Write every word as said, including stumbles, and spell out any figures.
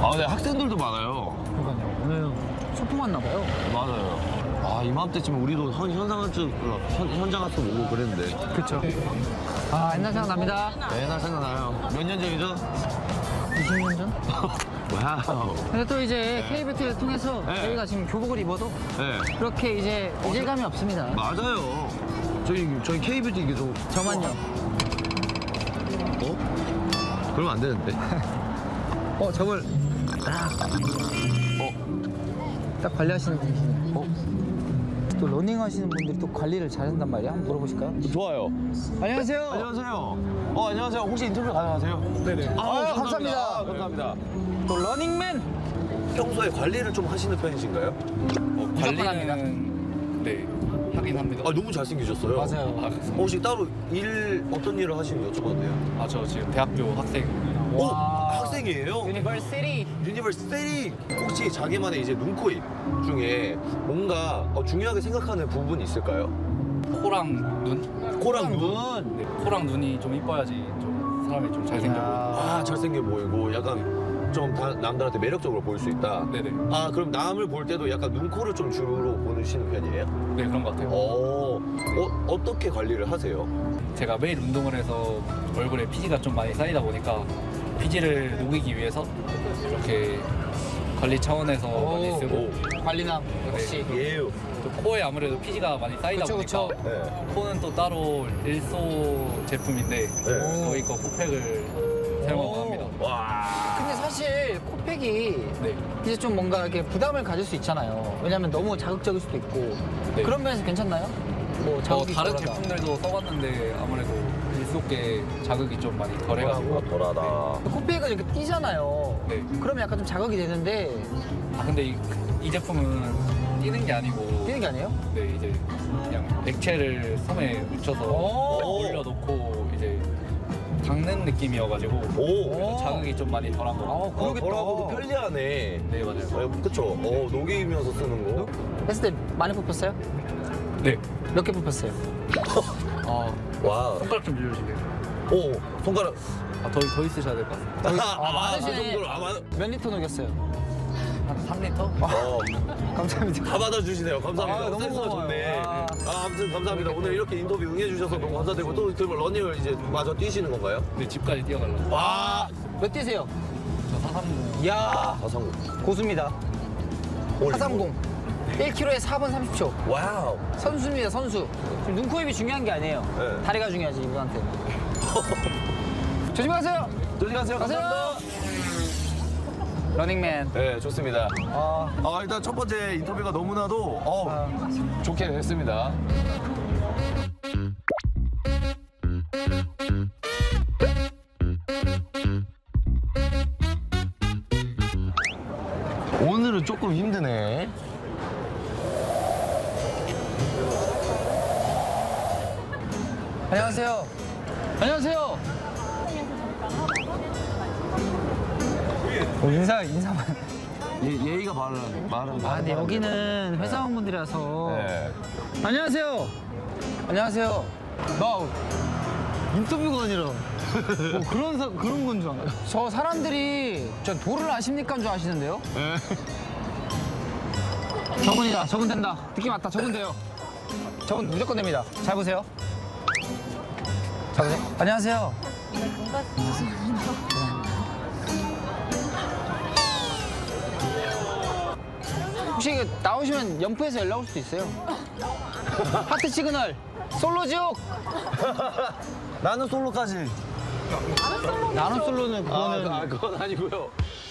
아, 근데 학생들도 많아요. 그러니까요. 오늘 소풍 왔나 봐요. 맞아요. 아, 이맘때쯤 우리도 현, 현상 쪽 현, 현장 가서 오고 그랬는데. 그렇죠. 아, 옛날 생각납니다. 네, 옛날 생각나요. 몇 년 전이죠? 이십 년 전? 와우. 근데 또 이제 K뷰티를 통해서 네. 저희가 지금 교복을 입어도 네. 그렇게 이제 이질감이 없습니다. 맞아요. 저희, 저희 K뷰티 이게 좀. 저만요. 어? 그러면 안 되는데. 어, 저걸 어? 딱 관리하시는 분이시네요. 어? 또 러닝 하시는 분들이 또 관리를 잘한단 말이야? 한번 물어보실까요? 좋아요. 안녕하세요. 안녕하세요. 어, 안녕하세요. 혹시 인터뷰 가능하세요? 네네. 아, 아유, 감사합니다. 아, 감사합니다. 또 러닝맨 평소에 관리를 좀 하시는 편이신가요? 어, 무조건 합니다. 관리는 네 하긴 합니다. 아, 너무 잘생기셨어요. 맞아요. 아, 어, 혹시 따로 일, 어떤 일을 하시는 여쭤봐도 돼요? 아, 저 지금 대학교 학생. 오, 와. 학생이에요? 유니버시티. 유니버시티. 혹시 자기만의 이제 눈, 코, 입 중에 뭔가 어, 중요하게 생각하는 부분이 있을까요? 코랑 눈? 코랑 눈? 네, 코랑 눈이 좀 이뻐야지 좀 사람이 좀 잘생겨 보여요. 아, 잘생겨 보이고 약간 좀 다, 남들한테 매력적으로 보일 수 있다. 네네. 아, 그럼 남을 볼 때도 약간 눈, 코를 좀 주로 보시는 편이에요? 네, 그런 것 같아요. 어, 어, 어떻게 관리를 하세요? 제가 매일 운동을 해서 얼굴에 피지가 좀 많이 쌓이다 보니까 피지를 녹이기 위해서 이렇게 관리 차원에서 많이 오. 쓰고 오. 관리남 역시. 예요. 또 코에 아무래도 피지가 많이 쌓이다 그쵸, 보니까 그쵸. 네. 코는 또 따로 일소 제품인데 네. 저희 거 코팩을 사용하고 합니다. 와. 근데 사실 코팩이 네. 이제 좀 뭔가 이렇게 부담을 가질 수 있잖아요. 왜냐면 너무 자극적일 수도 있고. 네. 그런 면에서 괜찮나요? 뭐 어, 자극이 다른 덜하다. 제품들도 써봤는데 아무래도 일수롭게 자극이 좀 많이 덜해가지고. 덜하다. 코팩은 이렇게 띄잖아요. 네. 그러면 약간 좀 자극이 되는데 아 근데 이, 이 제품은 뛰는 게 아니고 뛰는 게 아니에요? 네 이제 그냥 액체를 섬에 묻혀서 오. 올려놓고 이제 닦는 느낌이어가지고 오. 자극이 좀 많이 덜한 거 같아요. 아, 그러겠다. 덜하고도 편리하네. 네 맞아요. 어, 그쵸. 어, 녹이면서 쓰는 거. 했을 때 많이 뽑혔어요? 네. 몇 개 뽑혔어요? 아 와. 손가락 좀 빌려주세요. 오, 손가락. 아, 더, 더 있으셔야 될 것 같아요. 아, 아, 많으시네. 그 정도로. 아, 많... 몇 리터 녹였어요? 한 삼 리터? 어, 감사합니다. 다 받아주시네요. 감사합니다. 아, 너무 센스가 고마워요. 좋네. 아. 아, 아무튼 감사합니다. 오늘 이렇게 인터뷰 응해주셔서 너무 감사드리고 또 그러면 러닝을 이제 마저 뛰시는 건가요? 네 집까지 뛰어가려고. 와, 몇 뛰세요? 저 사삼공. 이야, 가상구. 고수입니다. 사삼공. 일 킬로미터에 사 분 삼십 초. 와우. 선수입니다, 선수. 지금 눈, 코, 입이 중요한 게 아니에요. 네. 다리가 중요하지, 이분한테. 조심히 가세요. 조심 가세요. 가세요. 감사합니다. 러닝맨. 네, 좋습니다. 아, 아, 일단 첫 번째 인터뷰가 너무나도 어, 아. 좋게 됐습니다. 오늘은 조금 힘드네. 안녕하세요. 안녕하세요. 어, 인사, 인사만. 예, 예의가 바른, 바른. 아, 근데 여기는 회사원분들이라서. 네. 안녕하세요. 안녕하세요. 나 인터뷰가 아니라 뭐 그런 사, 그런 건 줄 알아요. 저 사람들이 저 도를 아십니까? 줄 아시는데요? 네. 저분이다. 저분 된다. 느낌 왔다. 저분 돼요. 저분 무조건 됩니다. 잘 보세요. 잘 보세요. 안녕하세요. 혹시 이거 나오시면 연프에서 연락 올 수도 있어요. 하트 시그널. 솔로 지옥. 나는 솔로까지. 나는 솔로는 아, 그거는 아, 그건 아니고요.